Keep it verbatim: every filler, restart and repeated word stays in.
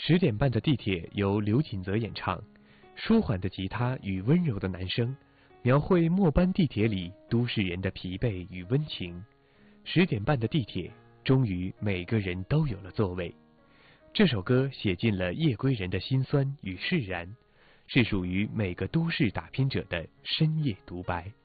十点半的地铁由刘锦泽演唱，舒缓的吉他与温柔的男声，描绘末班地铁里都市人的疲惫与温情。十点半的地铁，终于每个人都有了座位。这首歌写尽了夜归人的辛酸与释然，是属于每个都市打拼者的深夜独白。